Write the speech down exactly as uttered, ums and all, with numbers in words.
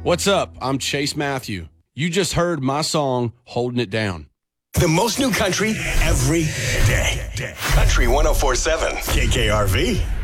What's up? I'm Chase Matthew. You just heard my song, Holding It Down. The most new country every day. Country one oh four point seven K K R V.